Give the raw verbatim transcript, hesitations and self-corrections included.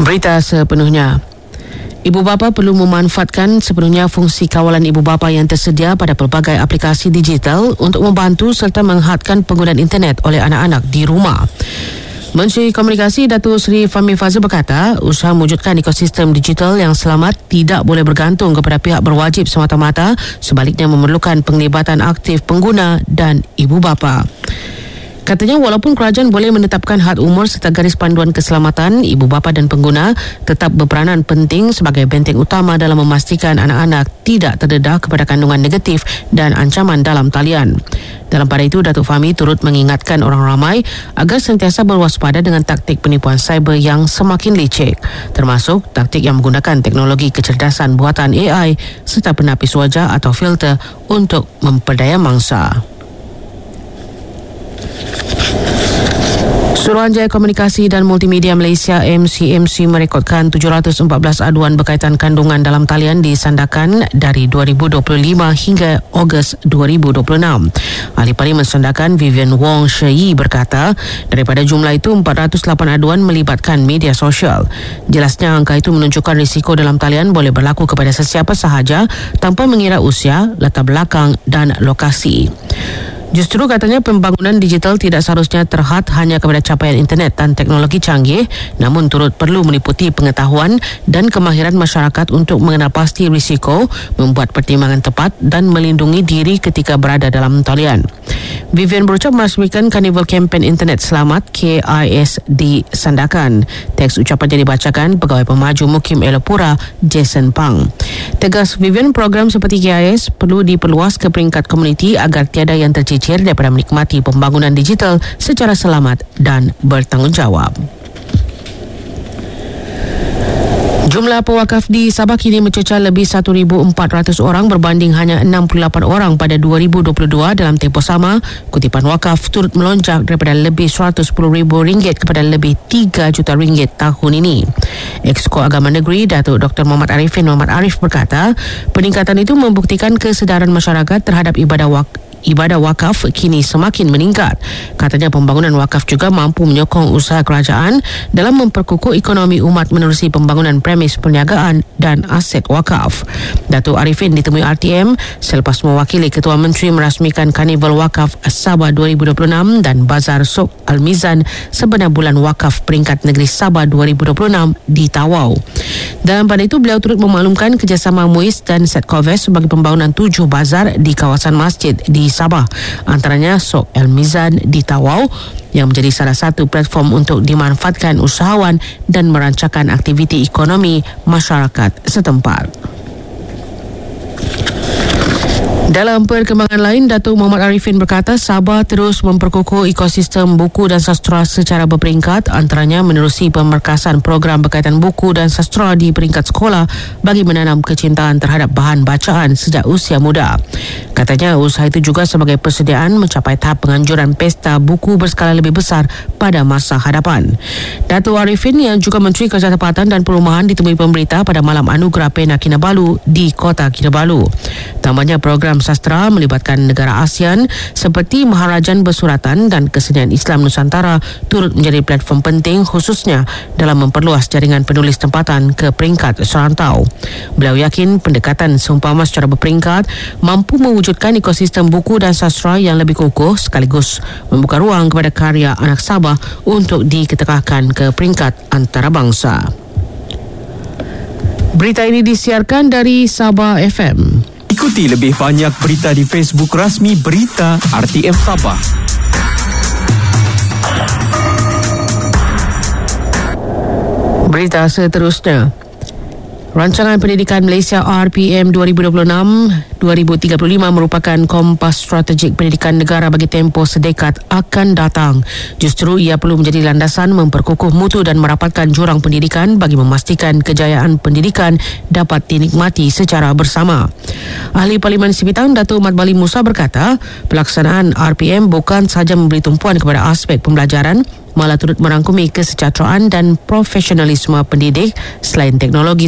Berita sepenuhnya. Ibu bapa perlu memanfaatkan sepenuhnya fungsi kawalan ibu bapa yang tersedia pada pelbagai aplikasi digital untuk membantu serta menghadkan penggunaan internet oleh anak-anak di rumah. Menteri Komunikasi Datuk Seri Fahmi Fadzil berkata, usaha mewujudkan ekosistem digital yang selamat tidak boleh bergantung kepada pihak berwajib semata-mata, sebaliknya memerlukan penglibatan aktif pengguna dan ibu bapa. Katanya walaupun kerajaan boleh menetapkan had umur serta garis panduan keselamatan, ibu bapa dan pengguna tetap berperanan penting sebagai benteng utama dalam memastikan anak-anak tidak terdedah kepada kandungan negatif dan ancaman dalam talian. Dalam pada itu, Datuk Fahmi turut mengingatkan orang ramai agar sentiasa berwaspada dengan taktik penipuan cyber yang semakin licik, termasuk taktik yang menggunakan teknologi kecerdasan buatan A I serta penapis wajah atau filter untuk memperdaya mangsa. Suruhanjaya Komunikasi dan Multimedia Malaysia M C M C merekodkan tujuh ratus empat belas aduan berkaitan kandungan dalam talian di Sandakan dari dua ribu dua puluh lima hingga Ogos dua ribu dua puluh enam. Ahli Parlimen Sandakan Vivian Wong Shyi berkata, daripada jumlah itu empat ratus lapan aduan melibatkan media sosial. Jelasnya angka itu menunjukkan risiko dalam talian boleh berlaku kepada sesiapa sahaja tanpa mengira usia, latar belakang dan lokasi. Justru katanya pembangunan digital tidak seharusnya terhad hanya kepada capaian internet dan teknologi canggih, namun turut perlu meliputi pengetahuan dan kemahiran masyarakat untuk mengenal pasti risiko, membuat pertimbangan tepat dan melindungi diri ketika berada dalam talian. Vivian berucap merasmikan Karnival Kempen Internet Selamat K I S di Sandakan. Teks ucapannya dibacakan Pegawai Pemaju Mukim Elopura Jason Pang. Tegas Vivian, program seperti K I S perlu diperluas ke peringkat komuniti agar tiada yang tercicir daripada menikmati pembangunan digital secara selamat dan bertanggungjawab. Jumlah pewakaf di Sabah kini mencecah lebih seribu empat ratus orang berbanding hanya enam puluh lapan orang pada dua ribu dua puluh dua. Dalam tempoh sama, kutipan wakaf turut melonjak daripada lebih seratus sepuluh ribu ringgit kepada lebih tiga juta ringgit tahun ini. Exco Agama Negeri Datuk Doktor Muhammad Arifin Muhammad Arif berkata, peningkatan itu membuktikan kesedaran masyarakat terhadap ibadah wakaf Ibadah wakaf kini semakin meningkat. Katanya pembangunan wakaf juga mampu menyokong usaha kerajaan dalam memperkukuh ekonomi umat menerusi pembangunan premis perniagaan dan aset wakaf. Datuk Arifin ditemui R T M selepas mewakili Ketua Menteri merasmikan Karnival Wakaf Sabah dua ribu dua puluh enam dan Bazar Sok Al-Mizan sebenar bulan wakaf peringkat negeri Sabah dua ribu dua puluh enam di Tawau. Dalam pada itu, beliau turut memaklumkan kerjasama MUIS dan Setcoves sebagai pembangunan tujuh bazar di kawasan masjid di Sabah, antaranya Sok Al-Mizan di Tawau yang menjadi salah satu platform untuk dimanfaatkan usahawan dan merancakan aktiviti ekonomi masyarakat setempat. Dalam perkembangan lain, Datuk Muhammad Arifin berkata Sabah terus memperkukuh ekosistem buku dan sastra secara berperingkat, antaranya menerusi pemerkasan program berkaitan buku dan sastra di peringkat sekolah bagi menanam kecintaan terhadap bahan bacaan sejak usia muda. Katanya usaha itu juga sebagai persediaan mencapai tahap penganjuran pesta buku berskala lebih besar pada masa hadapan. Datuk Arifin yang juga Menteri Kerja Tempatan dan Perumahan ditemui pemberita pada malam Anugerah Pena Kinabalu di Kota Kinabalu. Tambahnya program sastra melibatkan negara ASEAN seperti Maharajan Bersuratan dan Kesenian Islam Nusantara turut menjadi platform penting khususnya dalam memperluas jaringan penulis tempatan ke peringkat serantau. Beliau yakin pendekatan seumpama secara berperingkat mampu mewujudkan ekosistem buku dan sastra yang lebih kukuh sekaligus membuka ruang kepada karya anak Sabah untuk diketekahkan ke peringkat antarabangsa. Berita ini disiarkan dari Sabah F M. Ikuti lebih banyak berita di Facebook rasmi Berita R T M Sabah. Berita seterusnya. Rancangan Pendidikan Malaysia R P M dua ribu dua puluh enam - dua ribu tiga puluh lima merupakan kompas strategik pendidikan negara bagi tempoh sedekad akan datang. Justru ia perlu menjadi landasan memperkukuh mutu dan merapatkan jurang pendidikan bagi memastikan kejayaan pendidikan dapat dinikmati secara bersama. Ahli Parlimen Sipitang Datuk Mat Bali Musa berkata, pelaksanaan R P M bukan sahaja memberi tumpuan kepada aspek pembelajaran, malah turut merangkumi kesejahteraan dan profesionalisme pendidik selain teknologi